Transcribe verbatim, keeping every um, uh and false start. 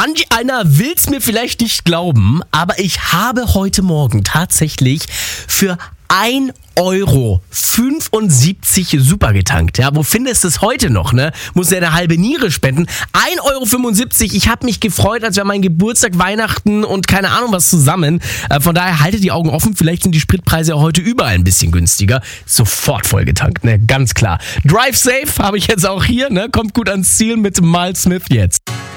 Manch einer will's mir vielleicht nicht glauben, aber ich habe heute Morgen tatsächlich für ein Euro fünfundsiebzig super getankt. Ja, wo findest du es heute noch, ne? Muss ja eine halbe Niere spenden. ein Euro fünfundsiebzig. Ich habe mich gefreut, als wäre mein Geburtstag, Weihnachten und keine Ahnung was zusammen. Äh, von daher haltet die Augen offen. Vielleicht sind die Spritpreise heute überall ein bisschen günstiger. Sofort voll getankt, ne? Ganz klar. Drive Safe habe ich jetzt auch hier, ne? Kommt gut ans Ziel mit Miles Smith jetzt.